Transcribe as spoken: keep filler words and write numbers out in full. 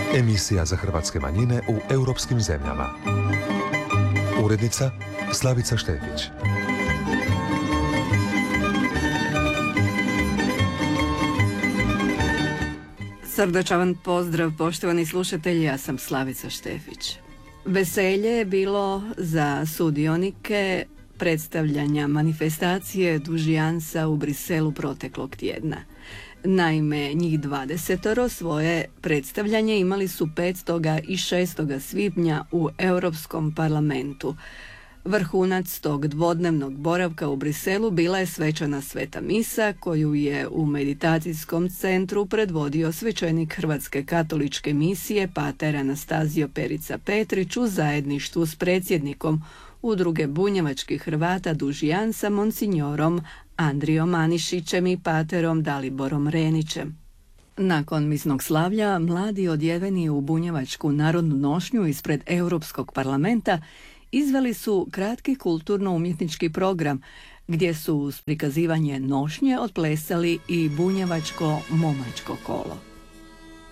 Emisija za hrvatske manjine u europskim zemljama. Urednica Slavica Štefić. Srdačan pozdrav, poštovani slušatelji, ja sam Slavica Štefić. Veselje je bilo za sudionike predstavljanja manifestacije Dužiansa u Briselu proteklog tjedna. Naime, njih dvadesetoro svoje predstavljanje imali su petstoga i šestoga svibnja u Europskom parlamentu. Vrhunac tog dvodnevnog boravka u Briselu bila je svečana sveta misa koju je u meditacijskom centru predvodio svećenik Hrvatske katoličke misije pater Anastazio Perica Petrić u zajedništvu s predsjednikom Udruge bunjevačkih Hrvata Dužiansa monsignorom Andrijom Anišićem i paterom Daliborom Renićem. Nakon misnog slavlja, mladi odjeveni u bunjevačku narodnu nošnju ispred Europskog parlamenta izveli su kratki kulturno-umjetnički program gdje su uz prikazivanje nošnje otplesali i bunjevačko momačko kolo.